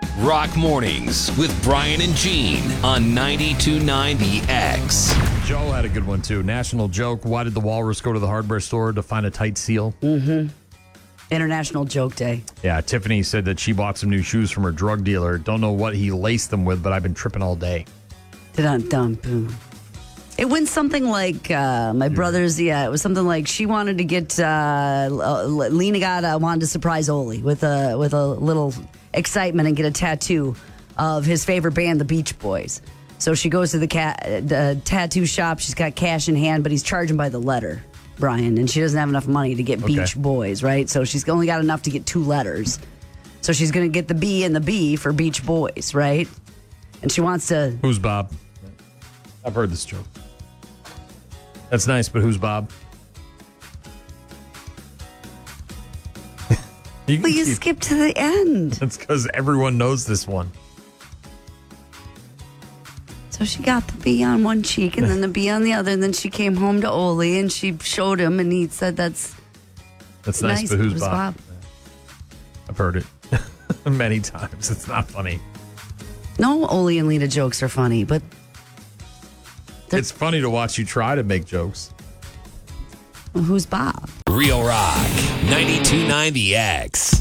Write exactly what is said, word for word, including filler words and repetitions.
Rock Mornings with Brian and Gene on ninety-two point nine The X. Joe had a good one, too. National joke. Why did the walrus go to the hardware store to find a tight seal? Mm-hmm. International Joke Day. Yeah, Tiffany said that she bought some new shoes from her drug dealer. Don't know what he laced them with, but I've been tripping all day. Dun-dun-dun, boom. It went something like, uh, my brother's, yeah, it was something like she wanted to get, uh, Lena got, uh, wanted to surprise Oli with a, with a little excitement and get a tattoo of his favorite band, the Beach Boys. So she goes to the, ca- the tattoo shop. She's got cash in hand, but he's charging by the letter, Brian, and she doesn't have enough money to get Okay. Beach Boys, right? So she's only got enough to get two letters. So she's going to get the B and the B for Beach Boys, right? And she wants to... Who's Bob? I've heard this joke. That's nice, but who's Bob? you But you skip to the end. That's because everyone knows this one. So she got the B on one cheek and then the B on the other, and then she came home to Oli and she showed him, and he said, "That's That's nice, nice, but who's who's Bob? Bob?" I've heard it many times. It's not funny. No, Oli and Lena jokes are funny, but It's funny to watch you try to make jokes. who's Bob? Real Rock ninety-two point nine The X.